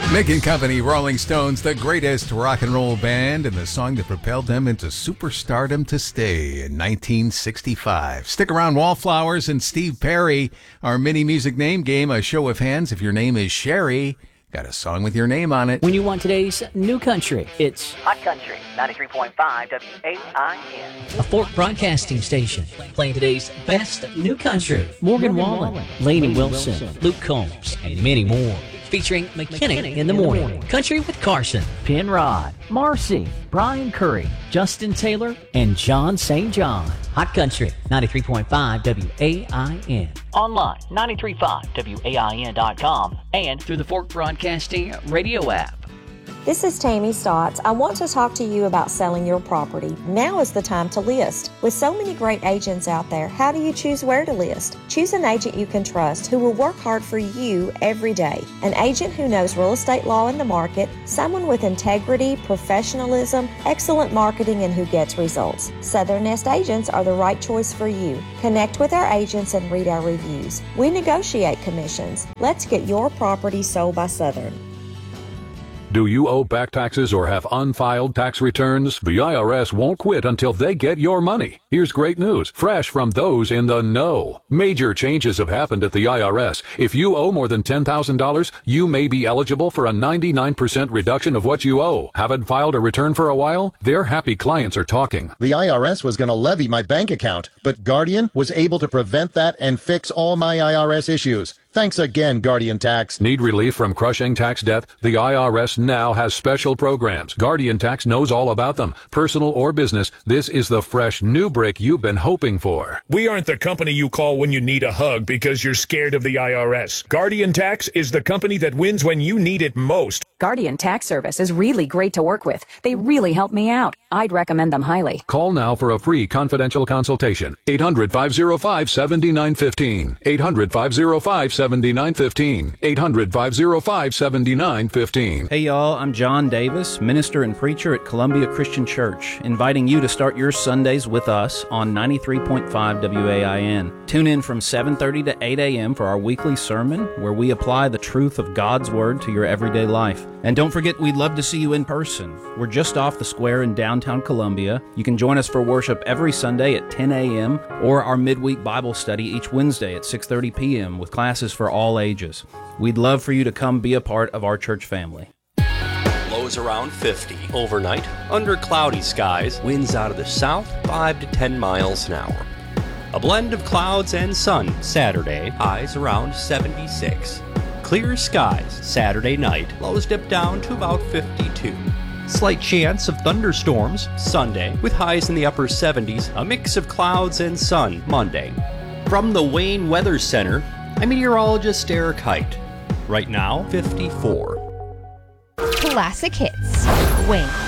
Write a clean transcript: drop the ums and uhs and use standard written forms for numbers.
Mick and Company, Rolling Stones, the greatest rock and roll band, and the song that propelled them into superstardom to stay in 1965. Stick around, Wallflowers and Steve Perry, our mini music name game, a show of hands. If your name is Sherry, got a song with your name on it. When you want today's new country, it's Hot Country, 93.5 WAIN. a Fork Broadcasting station playing today's best new country. Morgan Wallen, Lainey Wilson, Luke Combs, and many more. Featuring McKinnon in the morning, Country with Carson, Penrod, Marcy, Brian Curry, Justin Taylor, and John St. John. Hot Country, 93.5 WAIN. Online, 935WAIN.com, and through the Fork Broadcasting radio app. This is Tammy Stotts. I want to talk to you about selling your property. Now is the time to list. With so many great agents out there, how do you choose where to list? Choose an agent you can trust who will work hard for you every day. An agent who knows real estate law and the market, someone with integrity, professionalism, excellent marketing, and who gets results. Southern Nest agents are the right choice for you. Connect with our agents and read our reviews. We negotiate commissions. Let's get your property sold by Southern. Do you owe back taxes or have unfiled tax returns? The IRS won't quit until they get your money. Here's great news, fresh from those in the know. Major changes have happened at the IRS. If you owe more than $10,000, you may be eligible for a 99% reduction of what you owe. Haven't filed a return for a while? Their happy clients are talking. The IRS was going to levy my bank account, but Guardian was able to prevent that and fix all my IRS issues. Thanks again, Guardian Tax. Need relief from crushing tax debt? The IRS now has special programs. Guardian Tax knows all about them. Personal or business, this is the fresh new break you've been hoping for. We aren't the company you call when you need a hug because you're scared of the IRS. Guardian Tax is the company that wins when you need it most. Guardian Tax Service is really great to work with. They really help me out. I'd recommend them highly. Call now for a free confidential consultation. 800-505-7915. 800-505-7915. 800-505-7915. Hey y'all, I'm John Davis, minister and preacher at Columbia Christian Church, inviting you to start your Sundays with us on 93.5 WAIN. Tune in from 7:30 to 8 a.m. for our weekly sermon, where we apply the truth of God's Word to your everyday life. And don't forget, we'd love to see you in person. We're just off the square in downtown Columbia. You can join us for worship every Sunday at 10 a.m. or our midweek Bible study each Wednesday at 6:30 p.m. with classes for all ages. We'd love for you to come be a part of our church family. Lows around 50 overnight, under cloudy skies, winds out of the south 5 to 10 miles an hour. A blend of clouds and sun Saturday, highs around 76. Clear skies Saturday night, lows dip down to about 52. Slight chance of thunderstorms Sunday, with highs in the upper 70s, a mix of clouds and sun Monday. From the Wayne Weather Center, I'm meteorologist Eric Height. Right now, 54. Classic hits. Wayne.